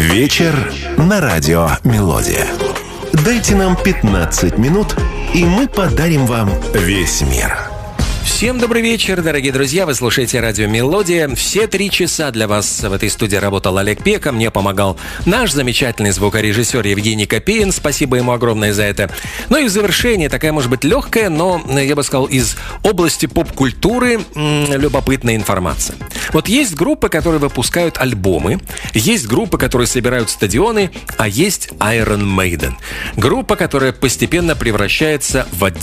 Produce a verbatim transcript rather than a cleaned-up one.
Вечер на радио «Мелодия». Дайте нам пятнадцать минут, и мы подарим вам весь мир. Всем добрый вечер, дорогие друзья. Вы слушаете радио «Мелодия». Все три часа для вас в этой студии работал Олег Пека. Мне помогал наш замечательный звукорежиссер Евгений Копеин. Спасибо ему огромное за это. Ну и в завершение такая, может быть, легкая, но, я бы сказал, из области поп-культуры м- любопытная информация. Вот есть группы, которые выпускают альбомы, есть группы, которые собирают стадионы, а есть Iron Maiden. Группа, которая постепенно превращается в отдельную